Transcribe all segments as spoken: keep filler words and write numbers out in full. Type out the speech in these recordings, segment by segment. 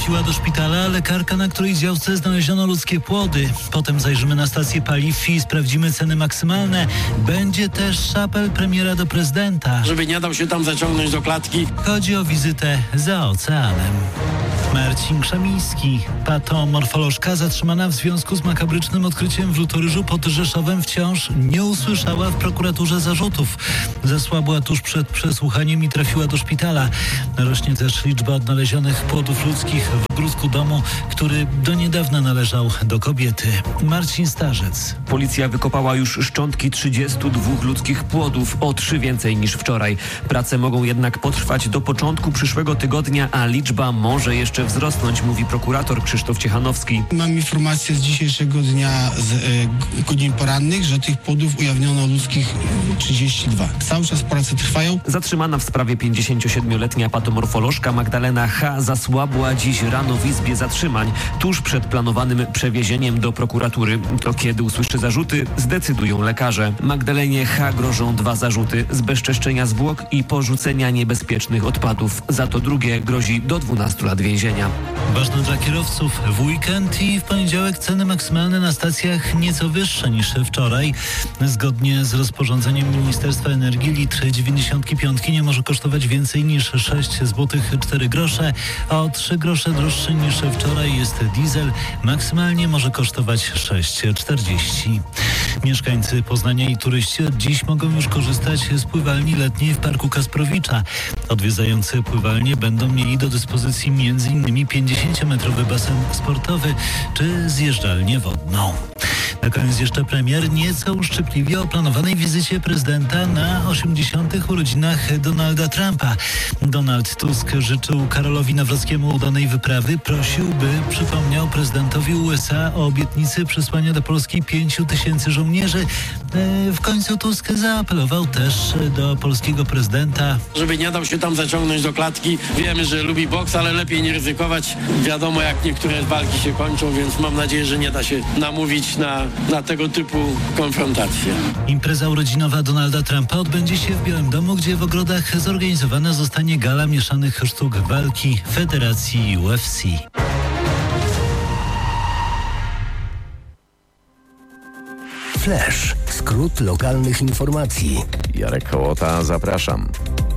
trafiła do szpitala lekarka, na której działce znaleziono ludzkie płody. Potem zajrzymy na stację paliw i sprawdzimy ceny maksymalne. Będzie też apel premiera do prezydenta, żeby nie dał się tam zaciągnąć do klatki. Chodzi o wizytę za oceanem. Marcin Krzemiński, patomorfolożka zatrzymana w związku z makabrycznym odkryciem w Lutoryżu pod Rzeszowem, wciąż nie usłyszała w prokuraturze zarzutów. Zasłabła tuż przed przesłuchaniem i trafiła do szpitala. Rośnie też liczba odnalezionych płodów ludzkich w ogródku domu, który do niedawna należał do kobiety. Marcin Starzec. Policja wykopała już szczątki trzydziestu dwóch ludzkich płodów, o trzy więcej niż wczoraj. Prace mogą jednak potrwać do początku przyszłego tygodnia, a liczba może jeszcze wzrosnąć, mówi prokurator Krzysztof Ciechanowski. Mam informację z dzisiejszego dnia z e, godzin porannych, że tych płodów ujawniono ludzkich trzydzieści dwa. Cały czas prace trwają. Zatrzymana w sprawie pięćdziesięciosiedmioletnia patomorfolożka Magdalena H. zasłabła dziś rano w izbie zatrzymań, tuż przed planowanym przewiezieniem do prokuratury. To kiedy usłyszy zarzuty, zdecydują lekarze. Magdalenie H. grożą dwa zarzuty: zbezczeszczenia zwłok i porzucenia niebezpiecznych odpadów. Za to drugie grozi do dwunastu lat więzienia. Ważne dla kierowców: w weekend i w poniedziałek ceny maksymalne na stacjach nieco wyższe niż wczoraj. Zgodnie z rozporządzeniem Ministerstwa Energii litr dziewięćdziesiąt pięć nie może kosztować więcej niż sześć złotych cztery grosze, a o trzy grosze droższy niż wczoraj jest diesel. Maksymalnie może kosztować sześć czterdzieści. Mieszkańcy Poznania i turyści od dziś mogą już korzystać z pływalni letniej w Parku Kasprowicza. Odwiedzający pływalnię będą mieli do dyspozycji między innymi pięćdziesięciometrowy basen sportowy czy zjeżdżalnię wodną. Na koniec jeszcze premier nieco uszczypliwie o planowanej wizycie prezydenta na osiemdziesiątych urodzinach Donalda Trumpa. Donald Tusk życzył Karolowi Nawrockiemu udanej wyprawy. Prosił, by przypomniał prezydentowi U S A o obietnicy przysłania do Polski pięciu tysięcy żołnierzy. W końcu Tusk zaapelował też do polskiego prezydenta, żeby nie dał się tam zaciągnąć do klatki. Wiemy, że lubi boks, ale lepiej nie ryzykować. Wiadomo, jak niektóre walki się kończą, więc mam nadzieję, że nie da się namówić na, na tego typu konfrontacje. Impreza urodzinowa Donalda Trumpa odbędzie się w Białym Domu, gdzie w ogrodach zorganizowana zostanie gala mieszanych sztuk walki Federacji U F C. Flash. Skrót lokalnych informacji. Jarek Kołota, zapraszam.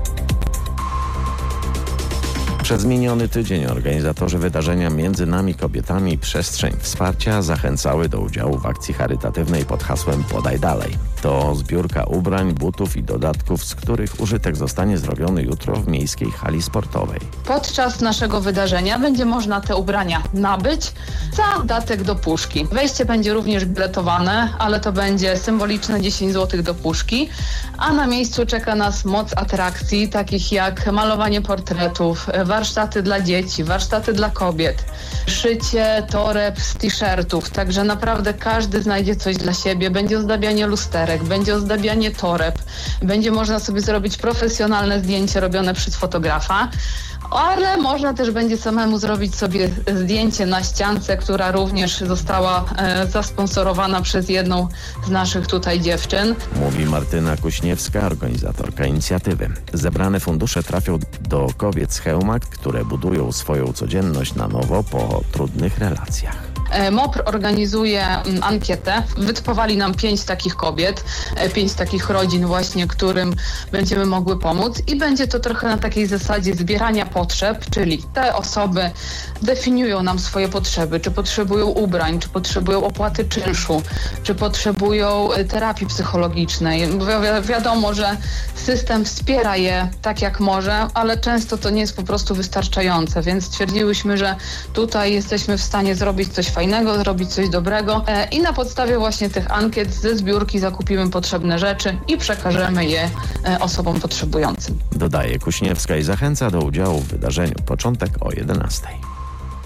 Przez miniony tydzień organizatorzy wydarzenia Między nami kobietami Przestrzeń Wsparcia zachęcały do udziału w akcji charytatywnej pod hasłem Podaj dalej. To zbiórka ubrań, butów i dodatków, z których użytek zostanie zrobiony jutro w miejskiej hali sportowej. Podczas naszego wydarzenia będzie można te ubrania nabyć za datek do puszki. Wejście będzie również biletowane, ale to będzie symboliczne dziesięć złotych do puszki, a na miejscu czeka nas moc atrakcji, takich jak malowanie portretów, warsztaty dla dzieci, warsztaty dla kobiet, szycie toreb z t-shirtów, także naprawdę każdy znajdzie coś dla siebie. Będzie ozdabianie lusterek, będzie ozdabianie toreb, będzie można sobie zrobić profesjonalne zdjęcie robione przez fotografa, ale można też będzie samemu zrobić sobie zdjęcie na ściance, która również została e, zasponsorowana przez jedną z naszych tutaj dziewczyn. Mówi Martyna Kuśniewska, organizatorka inicjatywy. Zebrane fundusze trafią do kobiet z Chełma, które budują swoją codzienność na nowo po trudnych relacjach. M O P R organizuje ankietę. Wytypowali nam pięć takich kobiet, pięć takich rodzin właśnie, którym będziemy mogły pomóc i będzie to trochę na takiej zasadzie zbierania potrzeb, czyli te osoby definiują nam swoje potrzeby, czy potrzebują ubrań, czy potrzebują opłaty czynszu, czy potrzebują terapii psychologicznej. Bo wi- wiadomo, że system wspiera je tak jak może, ale często to nie jest po prostu wystarczające, więc stwierdziłyśmy, że tutaj jesteśmy w stanie zrobić coś fajnego, zrobić coś dobrego e, i na podstawie właśnie tych ankiet ze zbiórki zakupimy potrzebne rzeczy i przekażemy je e, osobom potrzebującym. Dodaje Kuśniewska i zachęca do udziału w wydarzeniu. Początek o jedenastej.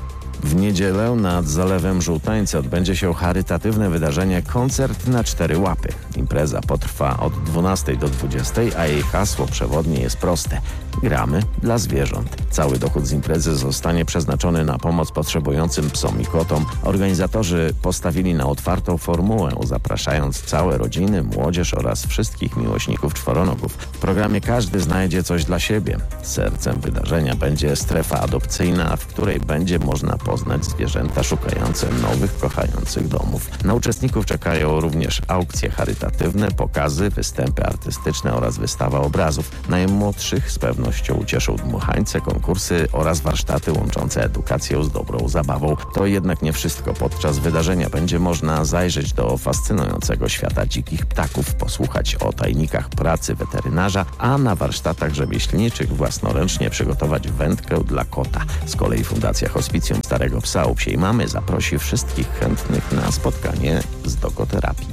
W niedzielę nad Zalewem Żółtańce odbędzie się charytatywne wydarzenie Koncert na cztery łapy. Impreza potrwa od dwunastej do dwudziestej, a jej hasło przewodnie jest proste. Gramy dla zwierząt. Cały dochód z imprezy zostanie przeznaczony na pomoc potrzebującym psom i kotom. Organizatorzy postawili na otwartą formułę, zapraszając całe rodziny, młodzież oraz wszystkich miłośników czworonogów. W programie każdy znajdzie coś dla siebie. Sercem wydarzenia będzie strefa adopcyjna, w której będzie można poznać zwierzęta szukające nowych, kochających domów. Na uczestników czekają również aukcje charytatywne, pokazy, występy artystyczne oraz wystawa obrazów. Najmłodszych z pewnością ucieszą dmuchańce, konkursy oraz warsztaty łączące edukację z dobrą zabawą. To jednak nie wszystko. Podczas wydarzenia będzie można zajrzeć do fascynującego świata dzikich ptaków, posłuchać o tajnikach pracy weterynarza, a na warsztatach rzemieślniczych własnoręcznie przygotować wędkę dla kota. Z kolei Fundacja Hospicjum Starego Psa u Psiej Mamy zaprosi wszystkich chętnych na spotkanie z dogoterapii.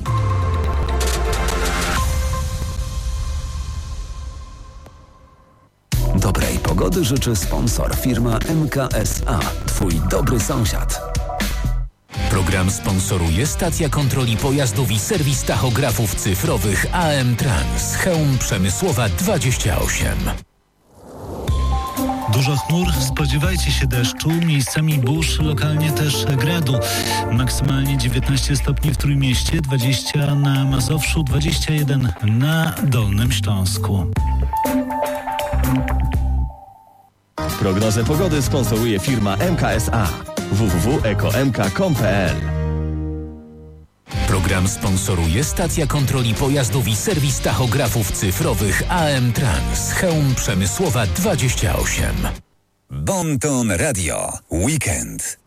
Dobrej pogody życzy sponsor, firma M K S A. Twój dobry sąsiad. Program sponsoruje stacja kontroli pojazdów i serwis tachografów cyfrowych A M Trans. Chełm Przemysłowa dwadzieścia osiem. Dużo chmur, spodziewajcie się deszczu, miejscami burz, lokalnie też gradu. Maksymalnie dziewiętnaście stopni w Trójmieście, dwadzieścia na Mazowszu, dwadzieścia jeden na Dolnym Śląsku. Prognozę pogody sponsoruje firma M K S A. w w w kropka eko m k kropka com kropka p l. Program sponsoruje stacja kontroli pojazdów i serwis tachografów cyfrowych A M Trans. Chełm Przemysłowa dwadzieścia osiem. Bon Ton Radio. Weekend.